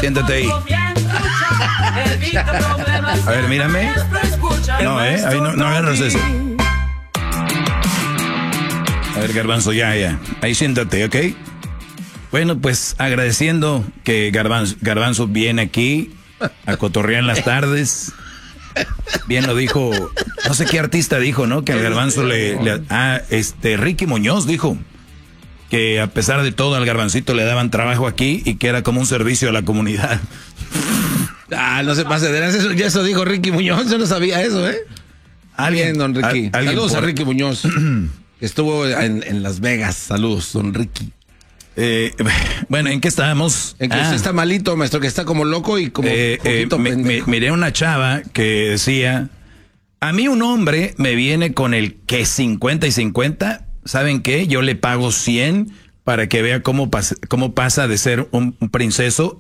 Siéntate ahí. A ver, mírame. No, ahí no agarras ese. A ver, Garbanzo, ya. Ahí siéntate, ¿ok? Bueno, pues agradeciendo que Garbanzo viene aquí a cotorrear en las tardes. Bien lo dijo, no sé qué artista dijo, ¿no? Que al Garbanzo Ricky Muñoz dijo que a pesar de todo al Garbancito le daban trabajo aquí y que era como un servicio a la comunidad. No se pase de lanza, eso dijo Ricky Muñoz, yo no sabía eso, ¿eh? Alguien, don Ricky. Saludos a Ricky Muñoz. Estuvo en Las Vegas. Saludos, don Ricky. Bueno, ¿en qué estábamos? En que usted está malito, maestro, que está como loco y como miré una chava que decía, a mí un hombre me viene con el que 50 y 50, ¿saben qué? Yo le pago 100 para que vea cómo pasa de ser un princeso